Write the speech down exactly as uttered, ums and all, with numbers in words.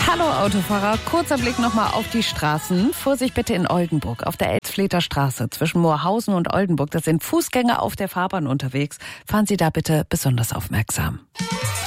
Hallo Autofahrer, kurzer Blick nochmal auf die Straßen. Vorsicht bitte in Oldenburg, auf der Elsfleter Straße zwischen Moorhausen und Oldenburg. Da sind Fußgänger auf der Fahrbahn unterwegs. Fahren Sie da bitte besonders aufmerksam.